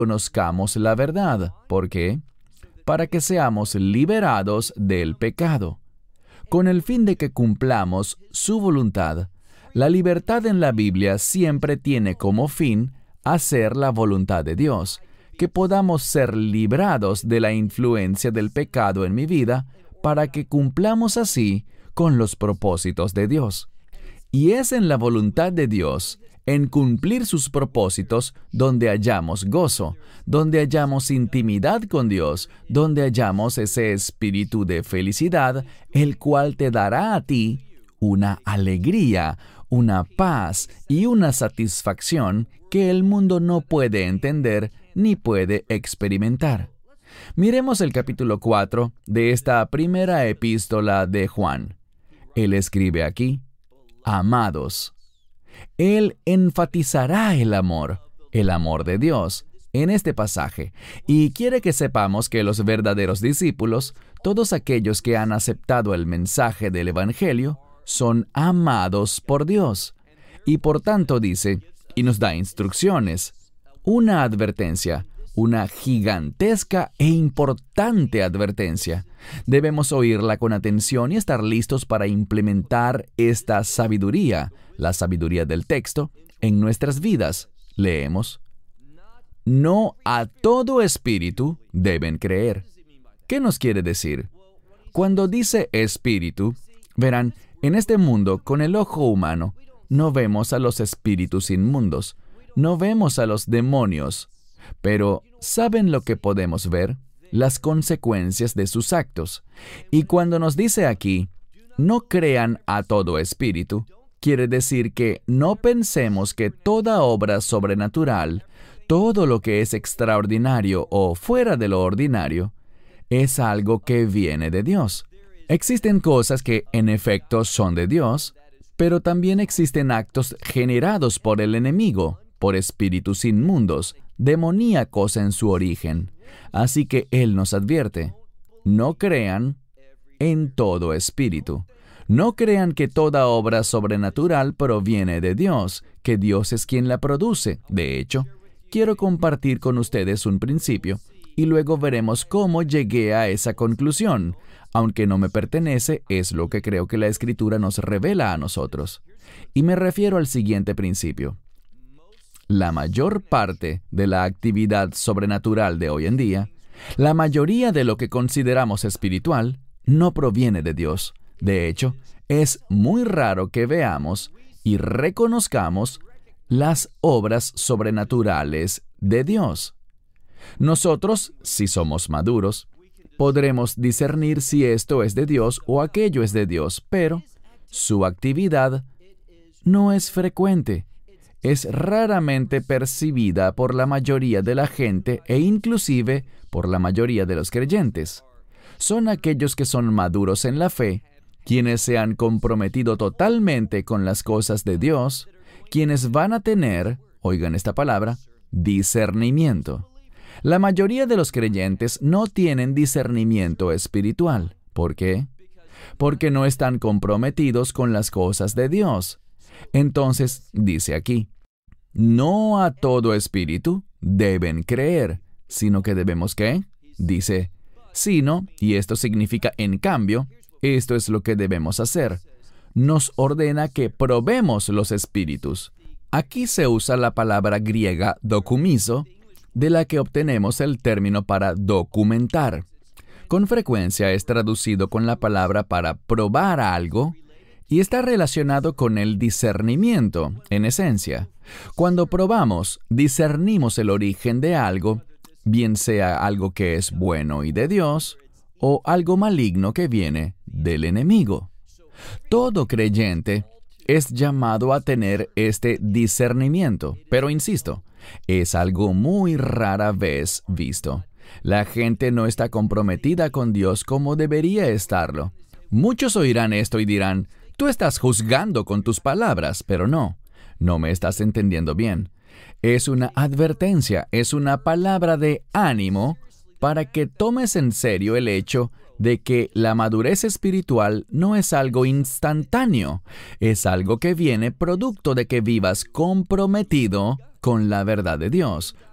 conozcamos la verdad. ¿Por qué? Para que seamos liberados del pecado, con el fin de que cumplamos su voluntad. La libertad en la Biblia siempre tiene como fin hacer la voluntad de Dios, que podamos ser librados de la influencia del pecado en mi vida, para que cumplamos así con los propósitos de Dios. Y es en la voluntad de Dios, en cumplir sus propósitos, donde hallamos gozo, donde hallamos intimidad con Dios, donde hallamos ese espíritu de felicidad, el cual te dará a ti una alegría, una paz y una satisfacción que el mundo no puede entender ni puede experimentar. Miremos el capítulo 4 de esta primera epístola de Juan. Él escribe aquí: amados. Él enfatizará el amor de Dios, en este pasaje, y quiere que sepamos que los verdaderos discípulos, todos aquellos que han aceptado el mensaje del Evangelio, son amados por Dios. Y por tanto dice, y nos da instrucciones, una advertencia, una gigantesca e importante advertencia. Debemos oírla con atención y estar listos para implementar esta sabiduría, la sabiduría del texto, en nuestras vidas. Leemos: no a todo espíritu deben creer. ¿Qué nos quiere decir? Cuando dice espíritu, verán, en este mundo, con el ojo humano, no vemos a los espíritus inmundos, no vemos a los demonios, pero ¿saben lo que podemos ver? Las consecuencias de sus actos. Y cuando nos dice aquí, no crean a todo espíritu, quiere decir que no pensemos que toda obra sobrenatural, todo lo que es extraordinario o fuera de lo ordinario, es algo que viene de Dios. Existen cosas que en efecto son de Dios, pero también existen actos generados por el enemigo, por espíritus inmundos, demoníacos en su origen. Así que Él nos advierte: no crean en todo espíritu. No crean que toda obra sobrenatural proviene de Dios, que Dios es quien la produce. De hecho, quiero compartir con ustedes un principio, y luego veremos cómo llegué a esa conclusión. Aunque no me pertenece, es lo que creo que la Escritura nos revela a nosotros. Y me refiero al siguiente principio. La mayor parte de la actividad sobrenatural de hoy en día, la mayoría de lo que consideramos espiritual, no proviene de Dios. De hecho, es muy raro que veamos y reconozcamos las obras sobrenaturales de Dios. Nosotros, si somos maduros, podremos discernir si esto es de Dios o aquello es de Dios, pero su actividad no es frecuente. Es raramente percibida por la mayoría de la gente e inclusive por la mayoría de los creyentes. Son aquellos que son maduros en la fe, quienes se han comprometido totalmente con las cosas de Dios, quienes van a tener, oigan esta palabra, discernimiento. La mayoría de los creyentes no tienen discernimiento espiritual. ¿Por qué? Porque no están comprometidos con las cosas de Dios. Entonces, dice aquí, no a todo espíritu deben creer, sino que debemos ¿qué? Dice, sino, y esto significa en cambio, esto es lo que debemos hacer. Nos ordena que probemos los espíritus. Aquí se usa la palabra griega dokumizo, de la que obtenemos el término para documentar. Con frecuencia es traducido con la palabra para probar algo y está relacionado con el discernimiento, en esencia. Cuando probamos, discernimos el origen de algo, bien sea algo que es bueno y de Dios, o algo maligno que viene del enemigo. Todo creyente es llamado a tener este discernimiento, pero insisto, es algo muy rara vez visto. La gente no está comprometida con Dios como debería estarlo. Muchos oirán esto y dirán, tú estás juzgando con tus palabras, pero no me estás entendiendo bien. Es una advertencia, es una palabra de ánimo para que tomes en serio el hecho de que la madurez espiritual no es algo instantáneo, es algo que viene producto de que vivas comprometido con la verdad de Dios,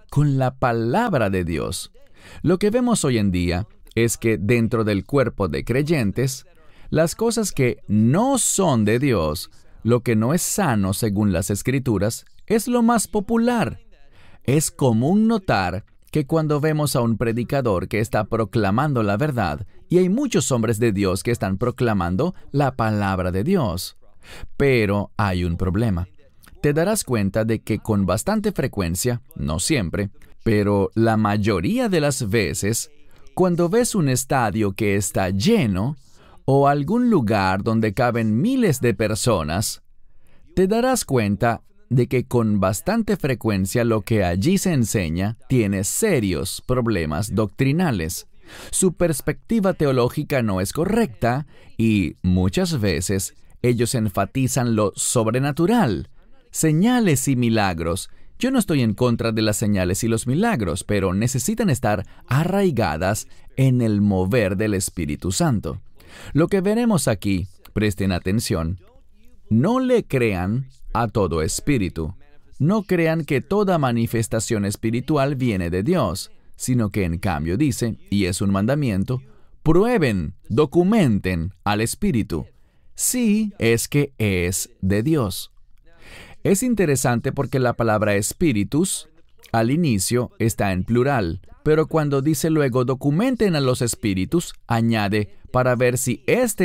con la palabra de Dios. Lo que vemos hoy en día es que dentro del cuerpo de creyentes, las cosas que no son de Dios, lo que no es sano según las Escrituras, es lo más popular. Es común notar que cuando vemos a un predicador que está proclamando la verdad, y hay muchos hombres de Dios que están proclamando la palabra de Dios. Pero hay un problema. Te darás cuenta de que con bastante frecuencia, no siempre, pero la mayoría de las veces, cuando ves un estadio que está lleno, o algún lugar donde caben miles de personas, te darás cuenta de que con bastante frecuencia lo que allí se enseña tiene serios problemas doctrinales. Su perspectiva teológica no es correcta y muchas veces ellos enfatizan lo sobrenatural, señales y milagros. Yo no estoy en contra de las señales y los milagros, pero necesitan estar arraigadas en el mover del Espíritu Santo. Lo que veremos aquí, presten atención, no le crean a todo espíritu. No crean que toda manifestación espiritual viene de Dios, sino que en cambio dice, y es un mandamiento, prueben, documenten al Espíritu. Sí, es que es de Dios. Es interesante porque la palabra espíritus, al inicio, está en plural, pero cuando dice luego documenten a los espíritus, añade para ver si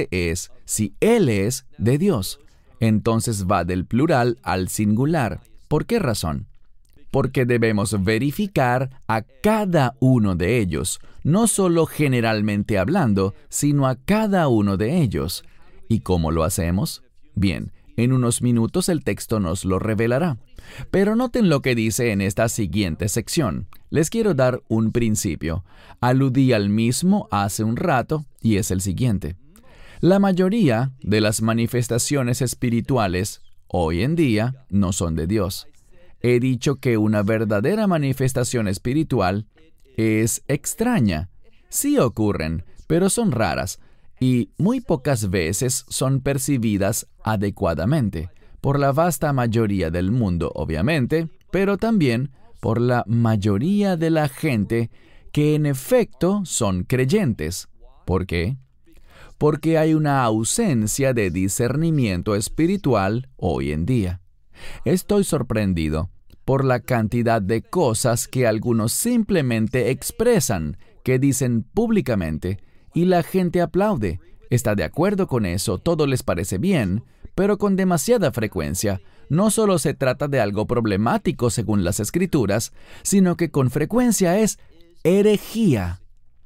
si Él es de Dios. Entonces va del plural al singular. ¿Por qué razón? Porque debemos verificar a cada uno de ellos, no solo generalmente hablando, sino a cada uno de ellos. ¿Y cómo lo hacemos? Bien, en unos minutos el texto nos lo revelará. Pero noten lo que dice en esta siguiente sección. Les quiero dar un principio. Aludí al mismo hace un rato y es el siguiente. La mayoría de las manifestaciones espirituales hoy en día no son de Dios. He dicho que una verdadera manifestación espiritual es extraña. Sí ocurren, pero son raras y muy pocas veces son percibidas adecuadamente por la vasta mayoría del mundo, obviamente, pero también por la mayoría de la gente que en efecto son creyentes. ¿Por qué? Porque hay una ausencia de discernimiento espiritual hoy en día. Estoy sorprendido por la cantidad de cosas que algunos simplemente expresan, que dicen públicamente, y la gente aplaude, está de acuerdo con eso, todo les parece bien, pero con demasiada frecuencia. No solo se trata de algo problemático según las Escrituras, sino que con frecuencia es herejía.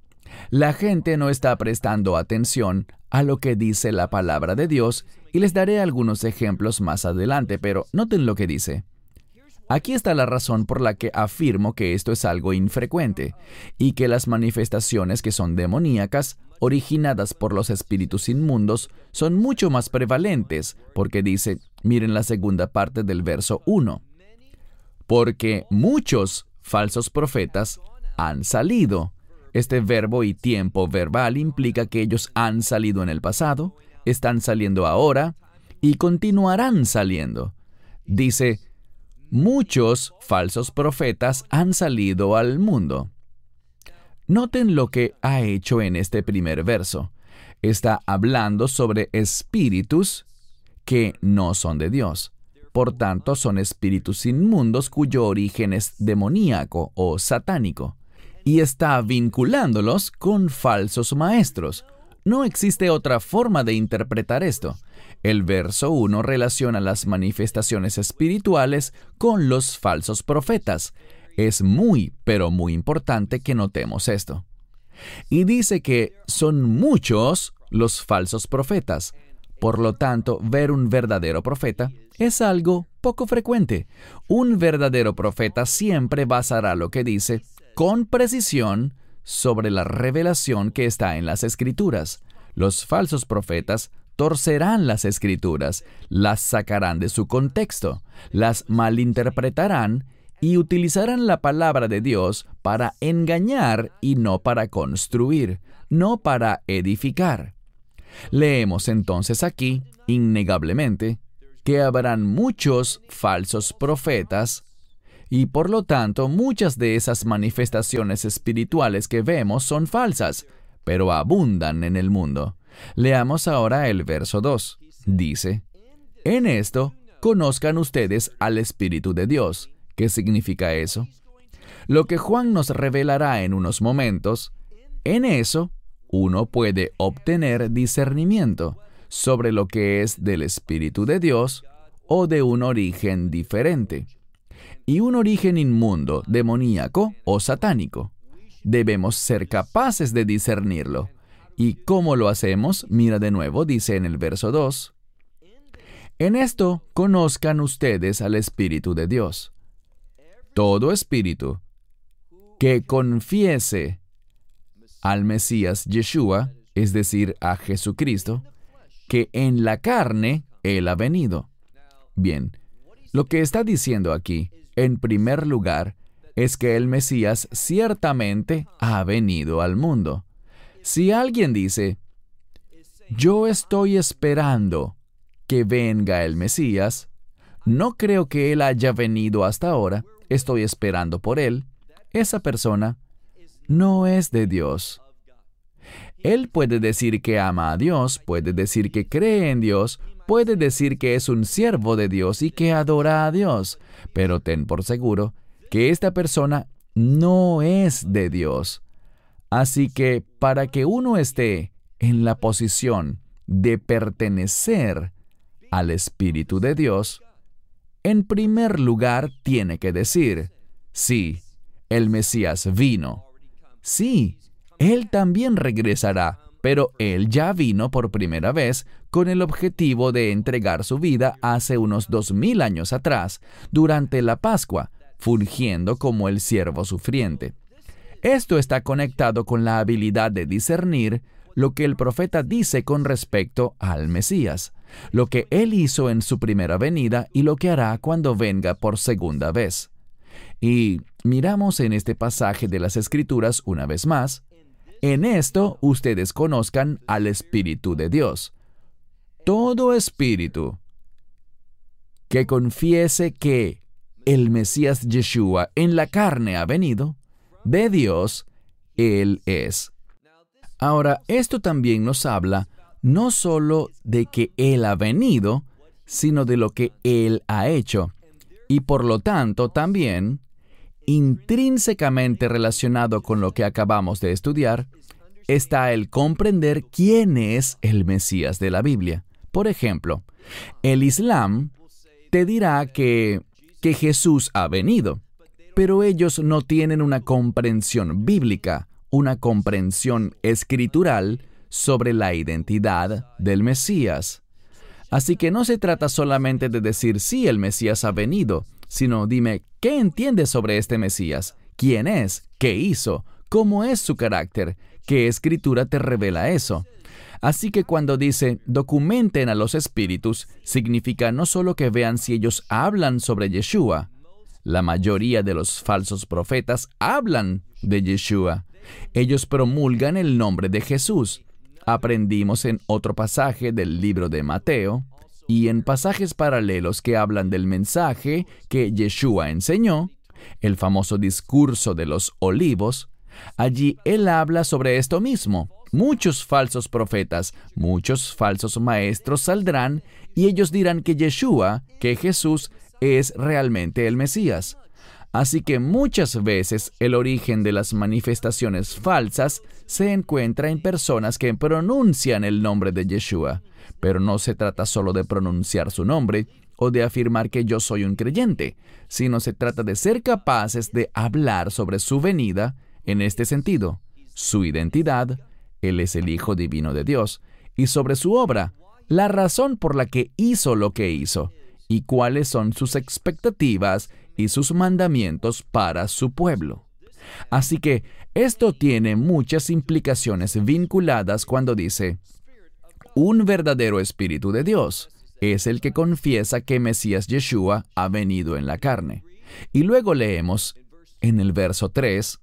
La gente no está prestando atención a lo que dice la palabra de Dios y les daré algunos ejemplos más adelante, pero noten lo que dice. Aquí está la razón por la que afirmo que esto es algo infrecuente y que las manifestaciones que son demoníacas, originadas por los espíritus inmundos, son mucho más prevalentes, porque dice, miren la segunda parte del verso 1, porque muchos falsos profetas han salido. Este verbo y tiempo verbal implica que ellos han salido en el pasado, están saliendo ahora y continuarán saliendo. Dice, muchos falsos profetas han salido al mundo. Noten lo que ha hecho en este primer verso. Está hablando sobre espíritus que no son de Dios. Por tanto, son espíritus inmundos cuyo origen es demoníaco o satánico. Y está vinculándolos con falsos maestros. No existe otra forma de interpretar esto. El verso 1 relaciona las manifestaciones espirituales con los falsos profetas. Es muy, pero muy importante que notemos esto. Y dice que son muchos los falsos profetas. Por lo tanto, ver un verdadero profeta es algo poco frecuente. Un verdadero profeta siempre basará lo que dice con precisión sobre la revelación que está en las Escrituras. Los falsos profetas torcerán las Escrituras, las sacarán de su contexto, las malinterpretarán y utilizarán la palabra de Dios para engañar y no para construir, no para edificar. Leemos entonces aquí, innegablemente, que habrán muchos falsos profetas Y por lo tanto, muchas de esas manifestaciones espirituales que vemos son falsas, pero abundan en el mundo. Leamos ahora el verso 2. Dice, en esto conozcan ustedes al Espíritu de Dios. ¿Qué significa eso? Lo que Juan nos revelará en unos momentos, en eso uno puede obtener discernimiento sobre lo que es del Espíritu de Dios o de un origen diferente. Y un origen inmundo, demoníaco o satánico. Debemos ser capaces de discernirlo. ¿Y cómo lo hacemos? Mira de nuevo, dice en el verso 2. En esto conozcan ustedes al Espíritu de Dios. Todo espíritu que confiese al Mesías Yeshua, es decir, a Jesucristo, que en la carne Él ha venido. Bien, lo que está diciendo aquí, en primer lugar, es que el Mesías ciertamente ha venido al mundo. Si alguien dice, yo estoy esperando que venga el Mesías, no creo que Él haya venido hasta ahora, estoy esperando por Él, esa persona no es de Dios. Él puede decir que ama a Dios, puede decir que cree en Dios, puede decir que es un siervo de Dios y que adora a Dios, pero ten por seguro que esta persona no es de Dios. Así que para que uno esté en la posición de pertenecer al Espíritu de Dios, en primer lugar tiene que decir, sí, el Mesías vino. Sí, Él también regresará, pero Él ya vino por primera vez con el objetivo de entregar su vida hace unos 2000 años atrás, durante la Pascua, fungiendo como el siervo sufriente. Esto está conectado con la habilidad de discernir lo que el profeta dice con respecto al Mesías, lo que Él hizo en su primera venida y lo que hará cuando venga por segunda vez. Y miramos en este pasaje de las Escrituras una vez más, en esto ustedes conozcan al Espíritu de Dios. Todo espíritu que confiese que el Mesías Yeshua en la carne ha venido, de Dios Él es. Ahora, esto también nos habla no solo de que Él ha venido, sino de lo que Él ha hecho. Y por lo tanto, también, intrínsecamente relacionado con lo que acabamos de estudiar, está el comprender quién es el Mesías de la Biblia. Por ejemplo, el Islam te dirá que Jesús ha venido, pero ellos no tienen una comprensión bíblica, una comprensión escritural sobre la identidad del Mesías. Así que no se trata solamente de decir sí, el Mesías ha venido, sino dime, ¿qué entiendes sobre este Mesías? ¿Quién es? ¿Qué hizo? ¿Cómo es su carácter? ¿Qué escritura te revela eso? Así que cuando dice, documenten a los espíritus, significa no solo que vean si ellos hablan sobre Yeshua. La mayoría de los falsos profetas hablan de Yeshua. Ellos promulgan el nombre de Jesús. Aprendimos en otro pasaje del libro de Mateo y en pasajes paralelos que hablan del mensaje que Yeshua enseñó, el famoso discurso de los olivos. Allí Él habla sobre esto mismo. Muchos falsos profetas, muchos falsos maestros saldrán y ellos dirán que Yeshua, que Jesús, es realmente el Mesías. Así que muchas veces el origen de las manifestaciones falsas se encuentra en personas que pronuncian el nombre de Yeshua. Pero no se trata solo de pronunciar su nombre o de afirmar que yo soy un creyente, sino se trata de ser capaces de hablar sobre su venida en este sentido, su identidad, Él es el Hijo Divino de Dios, y sobre su obra, la razón por la que hizo lo que hizo, y cuáles son sus expectativas y sus mandamientos para su pueblo. Así que esto tiene muchas implicaciones vinculadas cuando dice, un verdadero Espíritu de Dios es el que confiesa que Mesías Yeshua ha venido en la carne. Y luego leemos en el verso 3,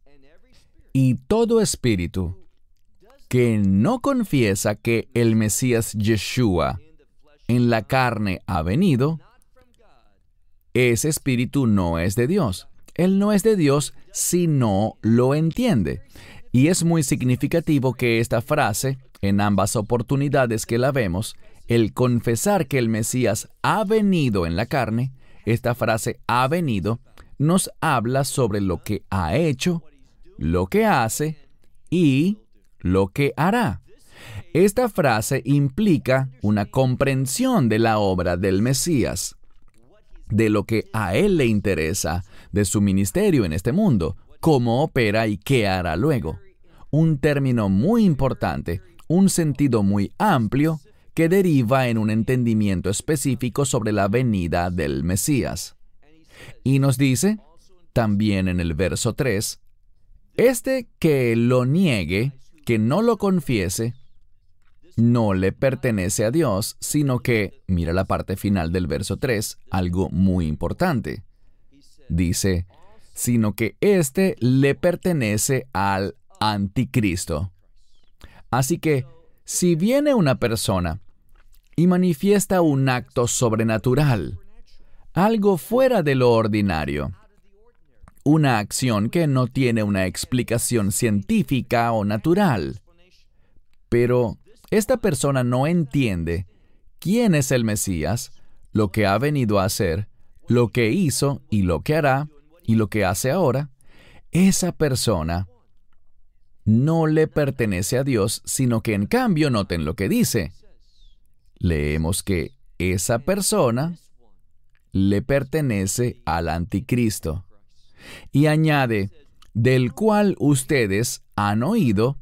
y todo espíritu que no confiesa que el Mesías Yeshua en la carne ha venido, ese espíritu no es de Dios. él no es de Dios si no lo entiende. Y es muy significativo que esta frase, en ambas oportunidades que la vemos, el confesar que el Mesías ha venido en la carne, esta frase ha venido, nos habla sobre lo que ha hecho, lo que hace y lo que hará. Esta frase implica una comprensión de la obra del Mesías, de lo que a él le interesa, de su ministerio en este mundo, cómo opera y qué hará luego. Un término muy importante, un sentido muy amplio, que deriva en un entendimiento específico sobre la venida del Mesías. Y nos dice, también en el verso 3, este que lo niegue, que no lo confiese, no le pertenece a Dios, sino que, mira la parte final del verso 3, algo muy importante. Dice, sino que éste le pertenece al anticristo. Así que, si viene una persona y manifiesta un acto sobrenatural, algo fuera de lo ordinario, una acción que no tiene una explicación científica o natural, pero esta persona no entiende quién es el Mesías, lo que ha venido a hacer, lo que hizo y lo que hará y lo que hace ahora, esa persona no le pertenece a Dios, sino que en cambio noten lo que dice. Leemos que esa persona le pertenece al anticristo. Y añade, del cual ustedes han oído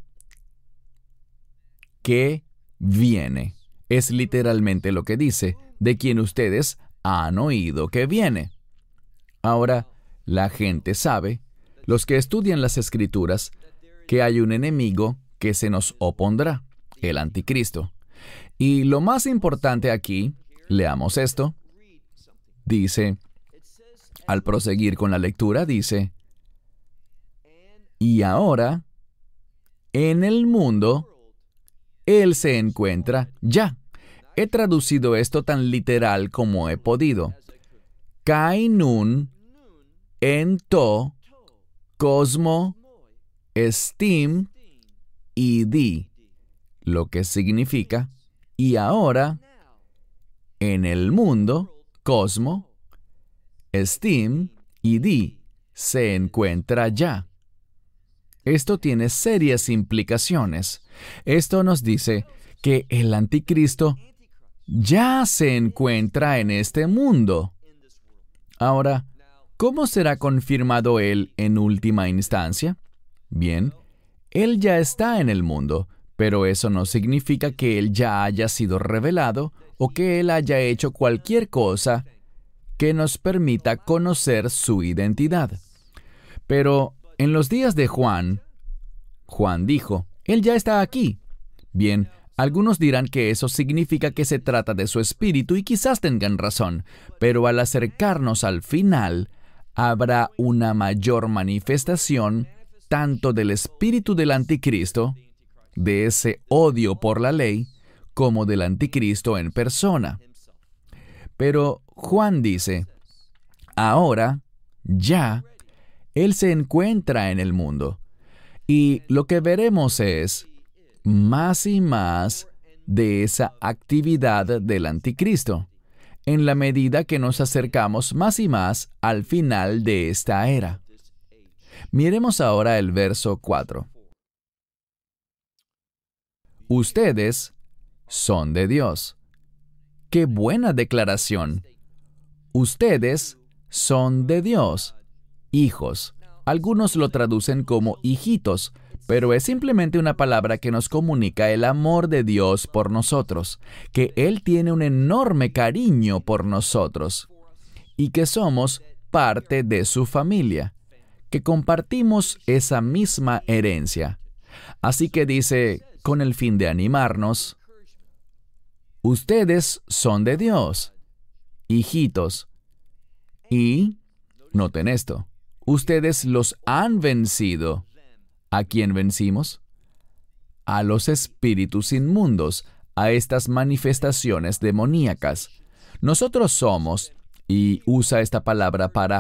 que viene. Es literalmente lo que dice, de quien ustedes han oído que viene. Ahora, la gente sabe, los que estudian las Escrituras, que hay un enemigo que se nos opondrá, el anticristo. Y lo más importante aquí, leamos esto, dice, al proseguir con la lectura, dice, y ahora, en el mundo, Él se encuentra ya. He traducido esto tan literal como he podido. Kai nun, en to, cosmo, estim, y di, lo que significa, y ahora, en el mundo, cosmo, estim, y di, se encuentra ya. Esto tiene serias implicaciones. Esto nos dice que el anticristo ya se encuentra en este mundo. Ahora, ¿cómo será confirmado él en última instancia? Bien, él ya está en el mundo, pero eso no significa que él ya haya sido revelado o que él haya hecho cualquier cosa que nos permita conocer su identidad. Pero en los días de Juan dijo, Él ya está aquí. Bien, algunos dirán que eso significa que se trata de su espíritu y quizás tengan razón, pero al acercarnos al final, habrá una mayor manifestación tanto del espíritu del anticristo, de ese odio por la ley, como del anticristo en persona. Pero Juan dice, ahora, ya, Él se encuentra en el mundo. Y lo que veremos es más y más de esa actividad del anticristo, en la medida que nos acercamos más y más al final de esta era. Miremos ahora el verso 4. Ustedes son de Dios. ¡Qué buena declaración! Ustedes son de Dios, hijos. Algunos lo traducen como hijitos, pero es simplemente una palabra que nos comunica el amor de Dios por nosotros, que Él tiene un enorme cariño por nosotros y que somos parte de su familia, que compartimos esa misma herencia. Así que dice, con el fin de animarnos, ustedes son de Dios, hijitos, y, noten esto, ustedes los han vencido. ¿A quién vencimos? A los espíritus inmundos, a estas manifestaciones demoníacas. Nosotros somos, y usa esta palabra para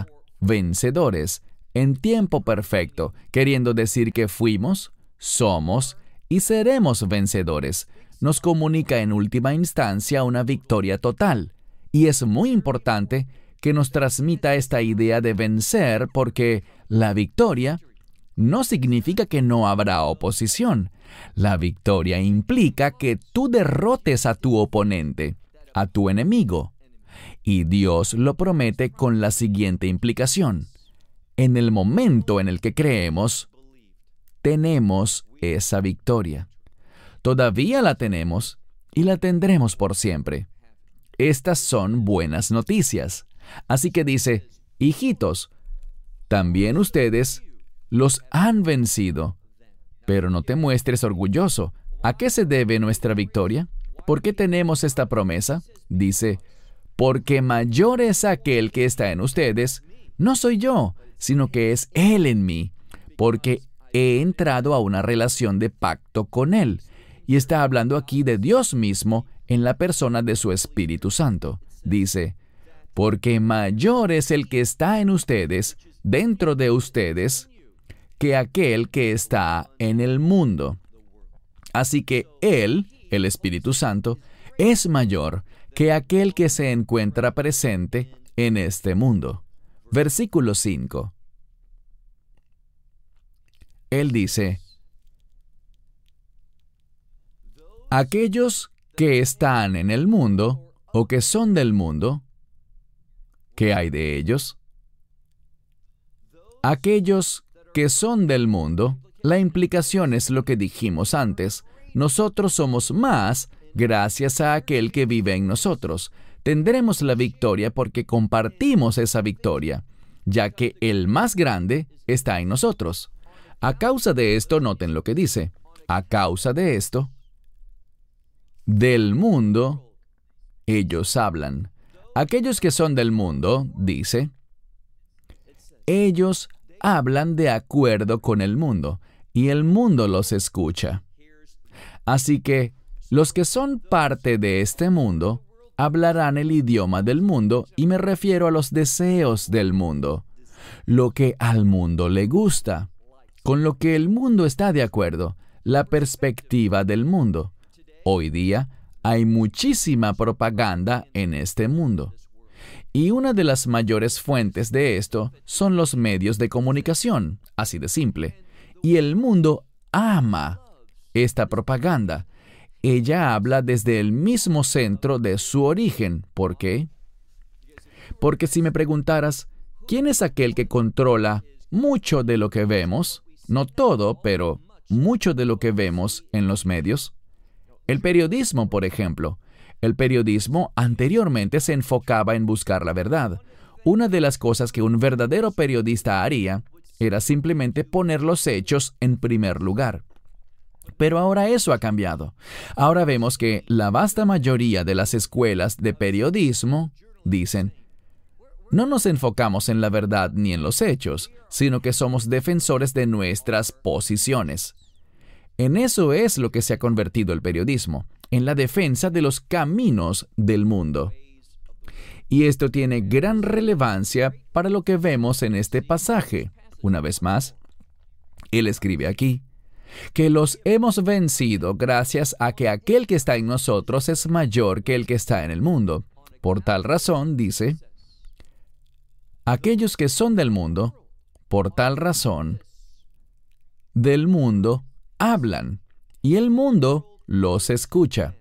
vencedores, en tiempo perfecto, queriendo decir que fuimos, somos y seremos vencedores. Nos comunica en última instancia una victoria total. Y es muy importante que nos transmita esta idea de vencer, porque la victoria no significa que no habrá oposición. La victoria implica que tú derrotes a tu oponente, a tu enemigo. Y Dios lo promete con la siguiente implicación. En el momento en el que creemos, tenemos esa victoria. Todavía la tenemos y la tendremos por siempre. Estas son buenas noticias. Así que dice, hijitos, también ustedes los han vencido. Pero no te muestres orgulloso. ¿A qué se debe nuestra victoria? ¿Por qué tenemos esta promesa? Dice, porque mayor es aquel que está en ustedes, no soy yo, sino que es Él en mí, porque he entrado a una relación de pacto con Él. Y está hablando aquí de Dios mismo en la persona de su Espíritu Santo. Dice, porque mayor es el que está en ustedes, dentro de ustedes, que aquel que está en el mundo. Así que Él, el Espíritu Santo, es mayor que aquel que se encuentra presente en este mundo. Versículo 5. Él dice, aquellos que están en el mundo o que son del mundo, ¿qué hay de ellos? Aquellos que son del mundo, la implicación es lo que dijimos antes. Nosotros somos más gracias a aquel que vive en nosotros. Tendremos la victoria porque compartimos esa victoria, ya que el más grande está en nosotros. A causa de esto, noten lo que dice. A causa de esto, del mundo, ellos hablan. Aquellos que son del mundo, dice, ellos hablan de acuerdo con el mundo, y el mundo los escucha. Así que, los que son parte de este mundo, hablarán el idioma del mundo, y me refiero a los deseos del mundo, lo que al mundo le gusta, con lo que el mundo está de acuerdo, la perspectiva del mundo. Hoy día hay muchísima propaganda en este mundo. Y una de las mayores fuentes de esto son los medios de comunicación, así de simple. Y el mundo ama esta propaganda. Ella habla desde el mismo centro de su origen. ¿Por qué? Porque si me preguntaras, ¿quién es aquel que controla mucho de lo que vemos? No todo, pero mucho de lo que vemos en los medios. El periodismo, por ejemplo. El periodismo anteriormente se enfocaba en buscar la verdad. Una de las cosas que un verdadero periodista haría era simplemente poner los hechos en primer lugar. Pero ahora eso ha cambiado. Ahora vemos que la vasta mayoría de las escuelas de periodismo dicen, no nos enfocamos en la verdad ni en los hechos, sino que somos defensores de nuestras posiciones. En eso es lo que se ha convertido el periodismo, en la defensa de los caminos del mundo. Y esto tiene gran relevancia para lo que vemos en este pasaje. Una vez más, él escribe aquí, que los hemos vencido gracias a que aquel que está en nosotros es mayor que el que está en el mundo. Por tal razón, dice, aquellos que son del mundo, por tal razón, del mundo hablan, y el mundo los escucha.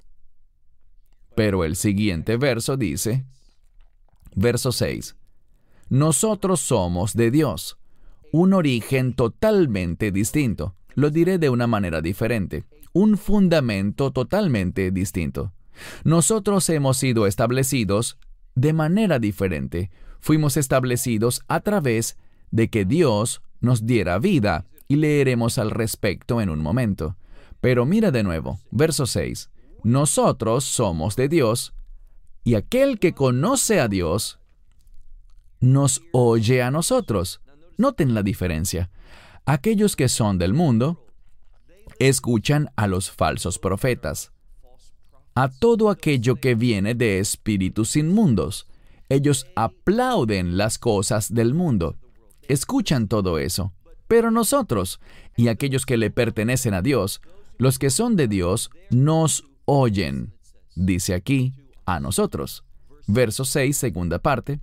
Pero el siguiente verso dice, verso 6, nosotros somos de Dios, un origen totalmente distinto. Lo diré de una manera diferente, un fundamento totalmente distinto. Nosotros hemos sido establecidos de manera diferente. Fuimos establecidos a través de que Dios nos diera vida, y leeremos al respecto en un momento. Pero mira de nuevo, verso 6. Nosotros somos de Dios, y aquel que conoce a Dios nos oye a nosotros. Noten la diferencia. Aquellos que son del mundo escuchan a los falsos profetas, a todo aquello que viene de espíritus inmundos. Ellos aplauden las cosas del mundo. Escuchan todo eso. Pero nosotros, y aquellos que le pertenecen a Dios, los que son de Dios, nos oyen. Dice aquí, a nosotros. Verso 6, segunda parte.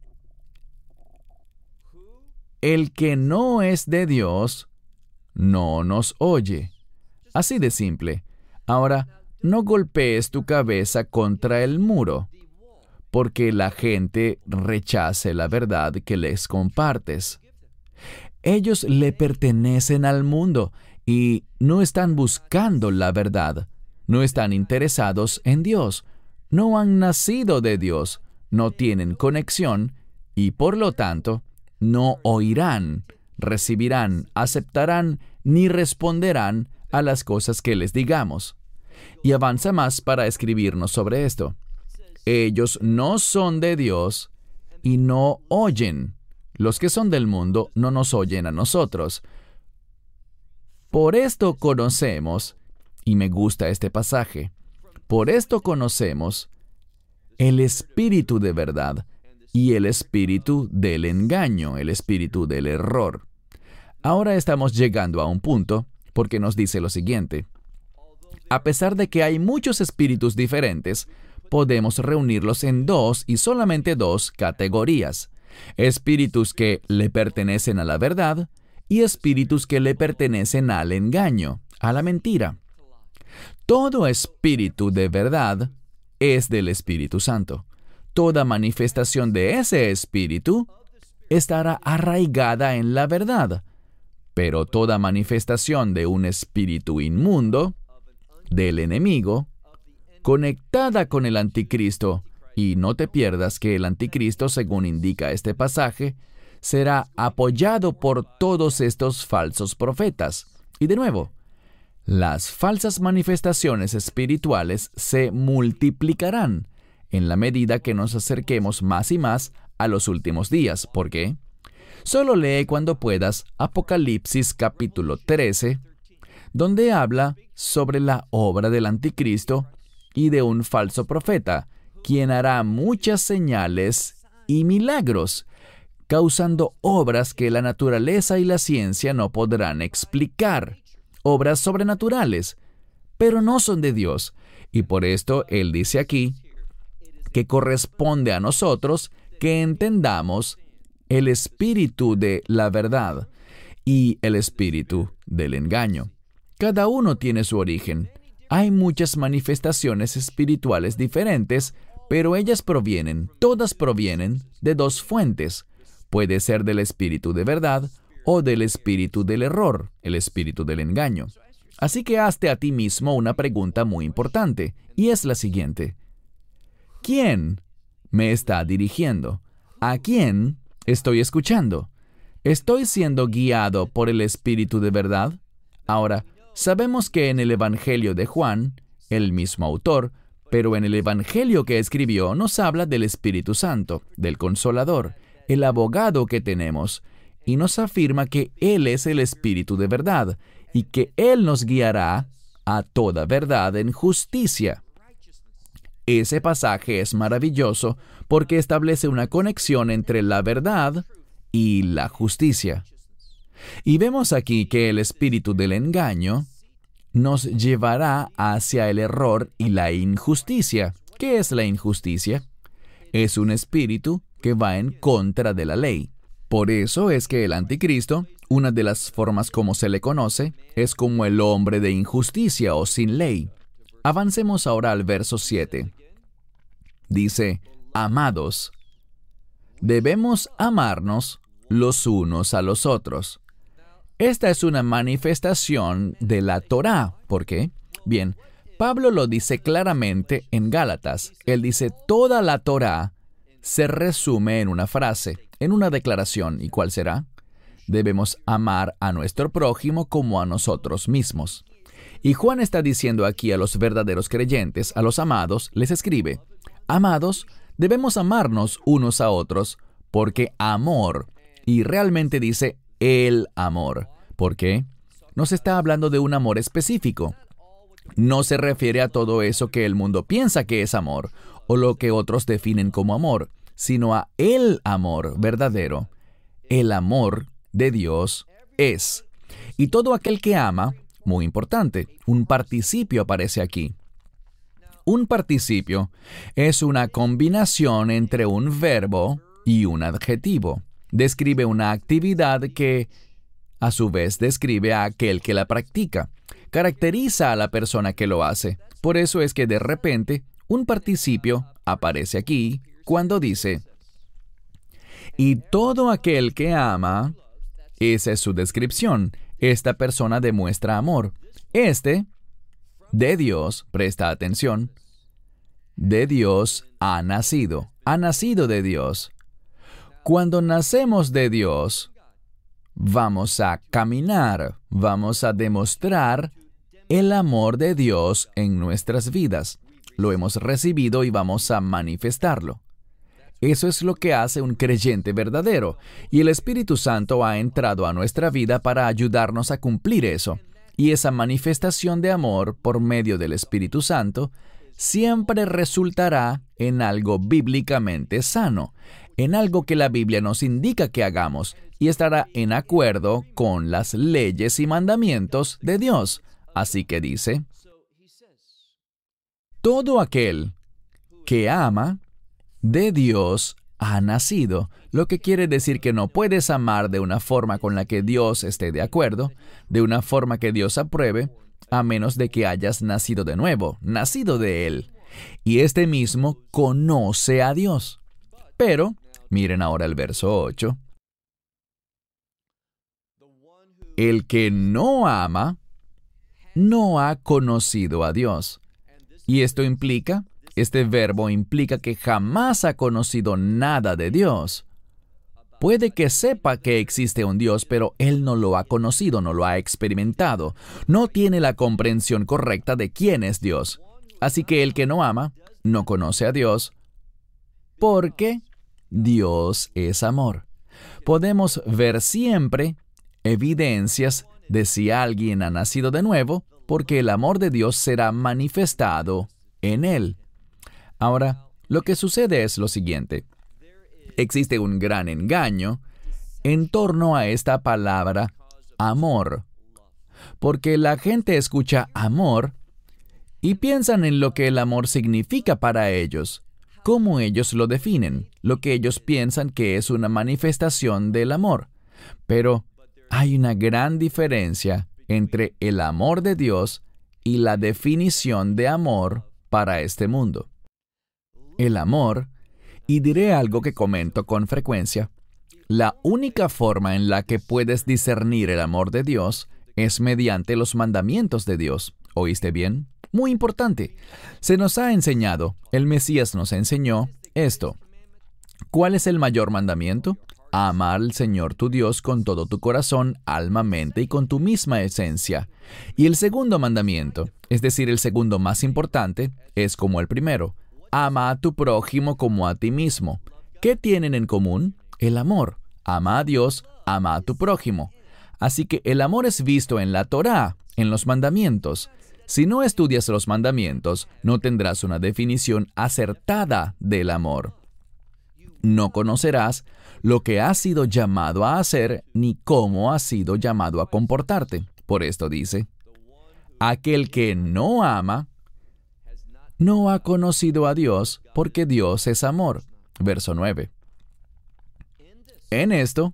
El que no es de Dios, no nos oye. Así de simple. Ahora, no golpees tu cabeza contra el muro, porque la gente rechace la verdad que les compartes. Ellos le pertenecen al mundo y no están buscando la verdad. No están interesados en Dios. No han nacido de Dios. No tienen conexión y, por lo tanto, no oirán, recibirán, aceptarán ni responderán a las cosas que les digamos. Y avanza más para escribirnos sobre esto. Ellos no son de Dios y no oyen. Los que son del mundo no nos oyen a nosotros. Por esto conocemos, y me gusta este pasaje, por esto conocemos el espíritu de verdad y el espíritu del engaño, el espíritu del error. Ahora estamos llegando a un punto porque nos dice lo siguiente. A pesar de que hay muchos espíritus diferentes, podemos reunirlos en dos y solamente dos categorías. Espíritus que le pertenecen a la verdad y espíritus que le pertenecen al engaño, a la mentira. Todo espíritu de verdad es del Espíritu Santo. Toda manifestación de ese espíritu estará arraigada en la verdad, pero toda manifestación de un espíritu inmundo, del enemigo, conectada con el anticristo, y no te pierdas que el anticristo, según indica este pasaje, será apoyado por todos estos falsos profetas. Y de nuevo, las falsas manifestaciones espirituales se multiplicarán en la medida que nos acerquemos más y más a los últimos días. ¿Por qué? Solo lee cuando puedas Apocalipsis capítulo 13, donde habla sobre la obra del anticristo y de un falso profeta, quien hará muchas señales y milagros, causando obras que la naturaleza y la ciencia no podrán explicar, obras sobrenaturales, pero no son de Dios. Y por esto Él dice aquí que corresponde a nosotros que entendamos el espíritu de la verdad y el espíritu del engaño. Cada uno tiene su origen. Hay muchas manifestaciones espirituales diferentes, pero ellas todas provienen de dos fuentes. Puede ser del espíritu de verdad o del espíritu del error, el espíritu del engaño. Así que hazte a ti mismo una pregunta muy importante, y es la siguiente. ¿Quién me está dirigiendo? ¿A quién estoy escuchando? ¿Estoy siendo guiado por el espíritu de verdad? Ahora, sabemos que en el Evangelio de Juan, el mismo autor, pero en el Evangelio que escribió nos habla del Espíritu Santo, del Consolador, el abogado que tenemos, y nos afirma que Él es el Espíritu de verdad, y que Él nos guiará a toda verdad en justicia. Ese pasaje es maravilloso porque establece una conexión entre la verdad y la justicia. Y vemos aquí que el espíritu del engaño nos llevará hacia el error y la injusticia. ¿Qué es la injusticia? Es un espíritu que va en contra de la ley. Por eso es que el anticristo, una de las formas como se le conoce, es como el hombre de injusticia o sin ley. Avancemos ahora al verso 7. Dice, amados, debemos amarnos los unos a los otros. Esta es una manifestación de la Torá. ¿Por qué? Bien, Pablo lo dice claramente en Gálatas. Él dice, toda la Torá se resume en una frase, en una declaración. ¿Y cuál será? Debemos amar a nuestro prójimo como a nosotros mismos. Y Juan está diciendo aquí a los verdaderos creyentes, a los amados, les escribe, amados, debemos amarnos unos a otros, porque amor, y realmente dice el amor. ¿Por qué? Nos está hablando de un amor específico. No se refiere a todo eso que el mundo piensa que es amor, o lo que otros definen como amor, sino a el amor verdadero. El amor de Dios es. Y todo aquel que ama, muy importante, un participio aparece aquí. Un participio es una combinación entre un verbo y un adjetivo. Describe una actividad que, a su vez, describe a aquel que la practica. Caracteriza a la persona que lo hace. Por eso es que de repente un participio aparece aquí cuando dice: y todo aquel que ama, esa es su descripción. Esta persona demuestra amor. De Dios, presta atención, de Dios ha nacido de Dios. Cuando nacemos de Dios, vamos a caminar, vamos a demostrar el amor de Dios en nuestras vidas. Lo hemos recibido y vamos a manifestarlo. Eso es lo que hace un creyente verdadero, y el Espíritu Santo ha entrado a nuestra vida para ayudarnos a cumplir eso. Y esa manifestación de amor por medio del Espíritu Santo siempre resultará en algo bíblicamente sano, en algo que la Biblia nos indica que hagamos, y estará en acuerdo con las leyes y mandamientos de Dios. Así que dice: todo aquel que ama, de Dios ha nacido, lo que quiere decir que no puedes amar de una forma con la que Dios esté de acuerdo, de una forma que Dios apruebe, a menos de que hayas nacido de nuevo, nacido de Él. Y este mismo conoce a Dios. Pero, miren ahora el verso 8. El que no ama, no ha conocido a Dios. Y este verbo implica que jamás ha conocido nada de Dios. Puede que sepa que existe un Dios, pero él no lo ha conocido, no lo ha experimentado. No tiene la comprensión correcta de quién es Dios. Así que el que no ama, no conoce a Dios, porque Dios es amor. Podemos ver siempre evidencias de si alguien ha nacido de nuevo, porque el amor de Dios será manifestado en él. Ahora, lo que sucede es lo siguiente. Existe un gran engaño en torno a esta palabra amor, porque la gente escucha amor y piensan en lo que el amor significa para ellos, cómo ellos lo definen, lo que ellos piensan que es una manifestación del amor. Pero hay una gran diferencia entre el amor de Dios y la definición de amor para este mundo. El amor, y diré algo que comento con frecuencia, la única forma en la que puedes discernir el amor de Dios es mediante los mandamientos de Dios. ¿Oíste bien? Muy importante. Se nos ha enseñado, el Mesías nos enseñó esto. ¿Cuál es el mayor mandamiento? Ama al Señor tu Dios con todo tu corazón, alma, mente y con tu misma esencia. Y el segundo mandamiento, es decir, el segundo más importante, es como el primero. Ama a tu prójimo como a ti mismo. ¿Qué tienen en común? El amor. Ama a Dios, ama a tu prójimo. Así que el amor es visto en la Torá, en los mandamientos. Si no estudias los mandamientos, no tendrás una definición acertada del amor. No conocerás lo que has sido llamado a hacer ni cómo has sido llamado a comportarte. Por esto dice: aquel que no ama, no ha conocido a Dios, porque Dios es amor. Verso 9. ¿En esto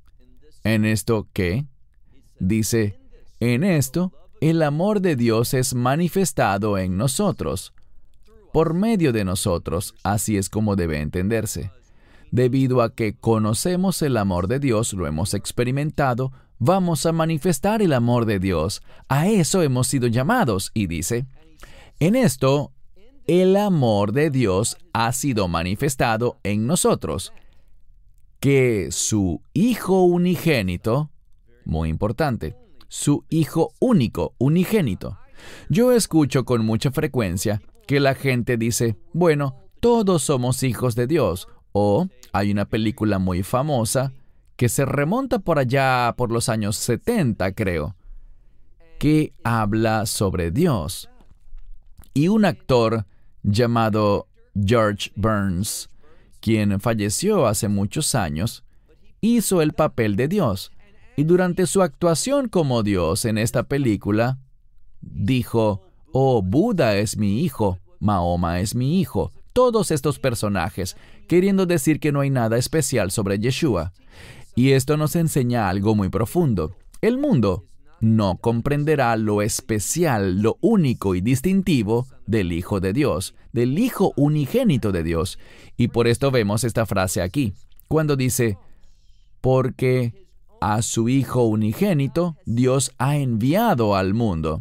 qué? Dice: en esto, el amor de Dios es manifestado en nosotros, por medio de nosotros. Así es como debe entenderse. Debido a que conocemos el amor de Dios, lo hemos experimentado, vamos a manifestar el amor de Dios. A eso hemos sido llamados. Y dice: en esto, el amor de Dios ha sido manifestado en nosotros, que su Hijo unigénito, muy importante, su Hijo único, unigénito. Yo escucho con mucha frecuencia que la gente dice: bueno, todos somos hijos de Dios. O hay una película muy famosa que se remonta por allá por los años 70, creo, que habla sobre Dios. Y un actor llamado George Burns quien falleció hace muchos años, hizo el papel de Dios. Y durante su actuación como Dios en esta película, dijo, oh, Buda es mi hijo, Mahoma es mi hijo, todos estos personajes, queriendo decir que no hay nada especial sobre Yeshua. Y esto nos enseña algo muy profundo. El mundo no comprenderá lo especial, lo único y distintivo del Hijo de Dios, del Hijo unigénito de Dios. Y por esto vemos esta frase aquí, cuando dice, porque a su Hijo unigénito Dios ha enviado al mundo.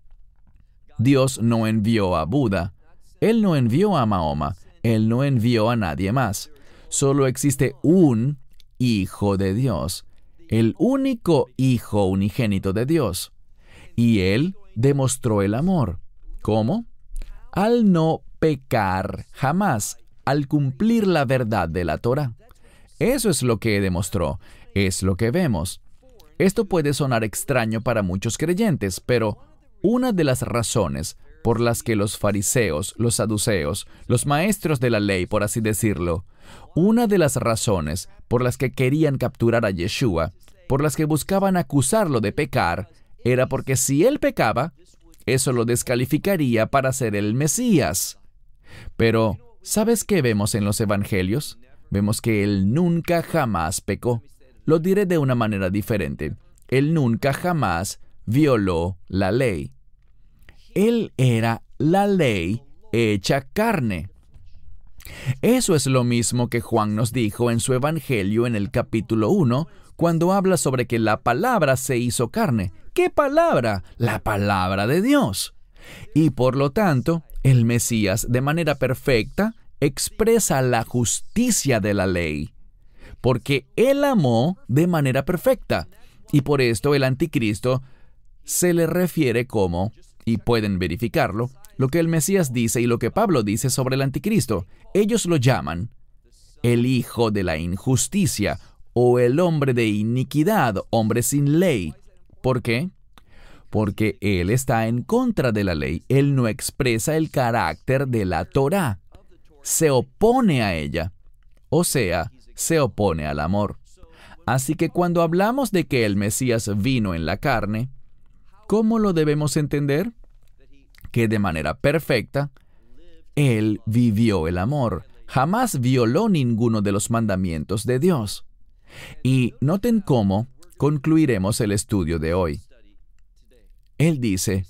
Dios no envió a Buda, Él no envió a Mahoma, Él no envió a nadie más. Solo existe un Hijo de Dios, el único Hijo unigénito de Dios. Y Él demostró el amor. ¿Cómo? Al no pecar jamás, al cumplir la verdad de la Torá. Eso es lo que demostró, es lo que vemos. Esto puede sonar extraño para muchos creyentes, pero una de las razones por las que los fariseos, los saduceos, los maestros de la ley, por así decirlo, una de las razones por las que querían capturar a Yeshua, por las que buscaban acusarlo de pecar, era porque si él pecaba, eso lo descalificaría para ser el Mesías. Pero, ¿sabes qué vemos en los evangelios? Vemos que él nunca jamás pecó. Lo diré de una manera diferente. Él nunca jamás violó la ley. Él era la ley hecha carne. Eso es lo mismo que Juan nos dijo en su Evangelio en el capítulo 1, cuando habla sobre que la palabra se hizo carne. ¿Qué palabra? La palabra de Dios. Y por lo tanto, el Mesías, de manera perfecta, expresa la justicia de la ley, porque Él amó de manera perfecta. Y por esto el anticristo se le refiere como, y pueden verificarlo, lo que el Mesías dice y lo que Pablo dice sobre el anticristo. Ellos lo llaman el hijo de la injusticia o el hombre de iniquidad, hombre sin ley. ¿Por qué? Porque él está en contra de la ley. Él no expresa el carácter de la Torá. Se opone a ella. O sea, se opone al amor. Así que cuando hablamos de que el Mesías vino en la carne, ¿cómo lo debemos entender? Que de manera perfecta, Él vivió el amor. Jamás violó ninguno de los mandamientos de Dios. Y noten cómo concluiremos el estudio de hoy. Él dice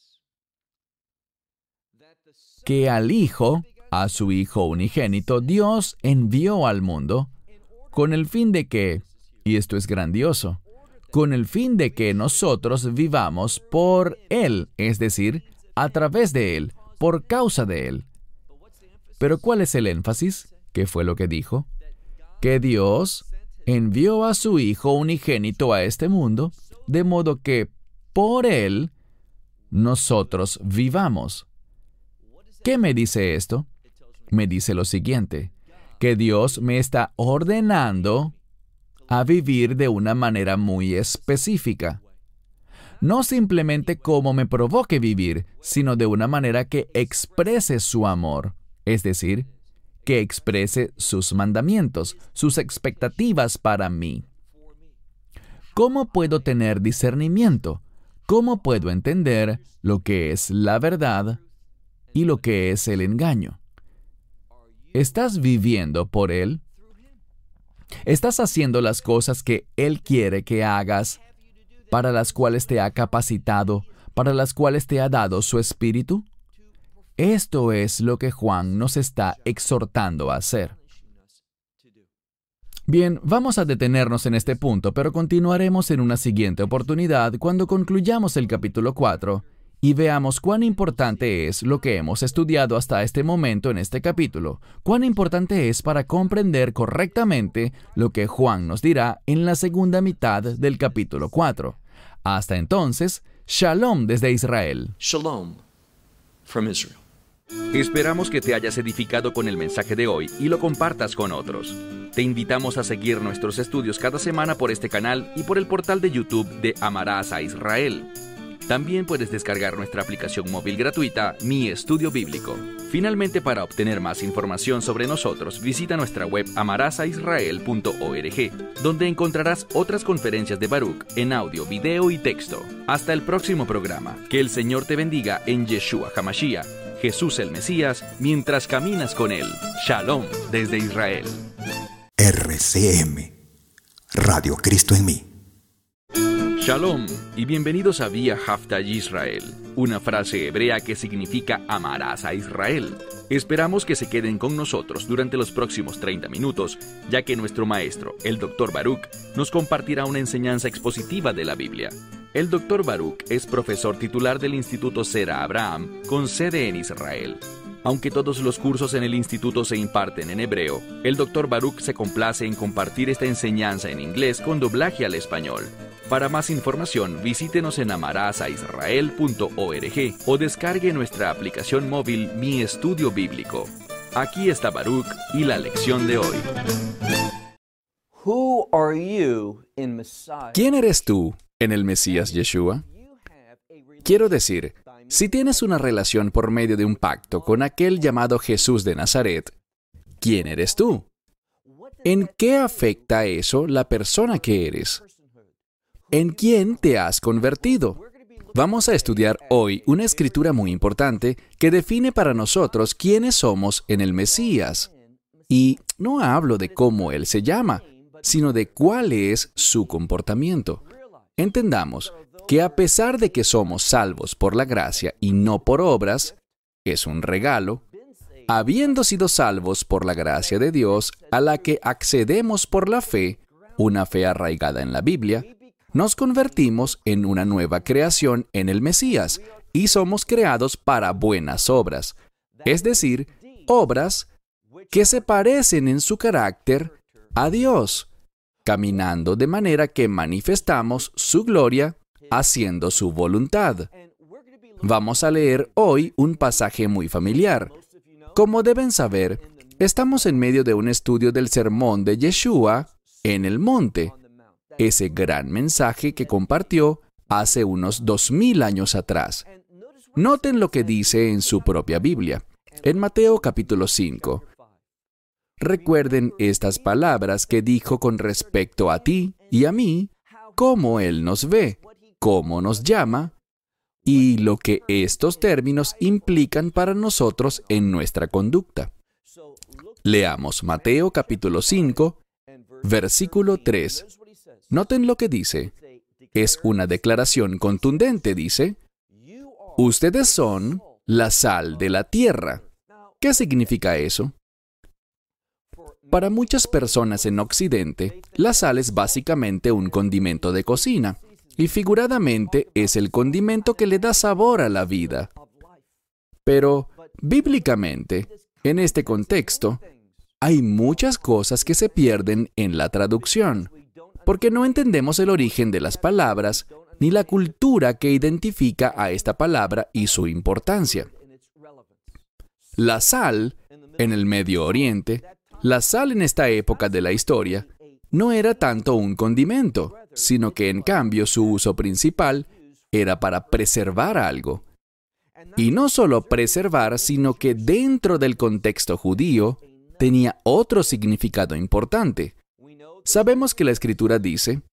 que al Hijo, a su Hijo unigénito, Dios envió al mundo con el fin de que, y esto es grandioso, con el fin de que nosotros vivamos por Él, es decir, a través de Él, por causa de Él. Pero ¿cuál es el énfasis? ¿Qué fue lo que dijo? Que Dios envió a su Hijo unigénito a este mundo, de modo que por Él nosotros vivamos. ¿Qué me dice esto? Me dice lo siguiente, que Dios me está ordenando a vivir de una manera muy específica. No simplemente como me provoque vivir, sino de una manera que exprese su amor, es decir, que exprese sus mandamientos, sus expectativas para mí. ¿Cómo puedo tener discernimiento? ¿Cómo puedo entender lo que es la verdad y lo que es el engaño? ¿Estás viviendo por Él? ¿Estás haciendo las cosas que Él quiere que hagas, para las cuales te ha capacitado, para las cuales te ha dado su Espíritu? Esto es lo que Juan nos está exhortando a hacer. Bien, vamos a detenernos en este punto, pero continuaremos en una siguiente oportunidad cuando concluyamos el capítulo 4 y veamos cuán importante es lo que hemos estudiado hasta este momento en este capítulo, cuán importante es para comprender correctamente lo que Juan nos dirá en la segunda mitad del capítulo 4. Hasta entonces, Shalom desde Israel. Shalom from Israel. Esperamos que te hayas edificado con el mensaje de hoy y lo compartas con otros. Te invitamos a seguir nuestros estudios cada semana por este canal y por el portal de YouTube de Amarás a Israel. También puedes descargar nuestra aplicación móvil gratuita, Mi Estudio Bíblico. Finalmente, para obtener más información sobre nosotros, visita nuestra web amarasaisrael.org, donde encontrarás otras conferencias de Baruch en audio, video y texto. Hasta el próximo programa. Que el Señor te bendiga en Yeshua HaMashiach, Jesús el Mesías, mientras caminas con Él. Shalom desde Israel. RCM, Radio Cristo en mí. Shalom y bienvenidos a Vía Haftaj Israel, una frase hebrea que significa amarás a Israel. Esperamos que se queden con nosotros durante los próximos 30 minutos, ya que nuestro maestro, el Dr. Baruch, nos compartirá una enseñanza expositiva de la Biblia. El Dr. Baruch es profesor titular del Instituto Sera Abraham, con sede en Israel. Aunque todos los cursos en el instituto se imparten en hebreo, el Dr. Baruch se complace en compartir esta enseñanza en inglés con doblaje al español. Para más información, visítenos en amarasaisrael.org o descargue nuestra aplicación móvil Mi Estudio Bíblico. Aquí está Baruch y la lección de hoy. ¿Quién eres tú en el Mesías Yeshua? Quiero decir, si tienes una relación por medio de un pacto con aquel llamado Jesús de Nazaret, ¿quién eres tú? ¿En qué afecta eso la persona que eres? ¿En quién te has convertido? Vamos a estudiar hoy una escritura muy importante que define para nosotros quiénes somos en el Mesías. Y no hablo de cómo Él se llama, sino de cuál es su comportamiento. Entendamos que a pesar de que somos salvos por la gracia y no por obras, es un regalo, habiendo sido salvos por la gracia de Dios, a la que accedemos por la fe, una fe arraigada en la Biblia, nos convertimos en una nueva creación en el Mesías y somos creados para buenas obras, es decir, obras que se parecen en su carácter a Dios, caminando de manera que manifestamos su gloria haciendo su voluntad. Vamos a leer hoy un pasaje muy familiar. Como deben saber, estamos en medio de un estudio del sermón de Yeshua en el monte, ese gran mensaje que compartió hace unos 2000 años atrás. Noten lo que dice en su propia Biblia, en Mateo capítulo 5. Recuerden estas palabras que dijo con respecto a ti y a mí, cómo Él nos ve, cómo nos llama, y lo que estos términos implican para nosotros en nuestra conducta. Leamos Mateo capítulo 5, versículo 3. Noten lo que dice. Es una declaración contundente, dice, ustedes son la sal de la tierra. ¿Qué significa eso? Para muchas personas en Occidente, la sal es básicamente un condimento de cocina, y figuradamente es el condimento que le da sabor a la vida. Pero, bíblicamente, en este contexto, hay muchas cosas que se pierden en la traducción, porque no entendemos el origen de las palabras, ni la cultura que identifica a esta palabra y su importancia. La sal, en el Medio Oriente, la sal en esta época de la historia, no era tanto un condimento, sino que en cambio su uso principal era para preservar algo. Y no solo preservar, sino que dentro del contexto judío tenía otro significado importante. Sabemos que la Escritura dice,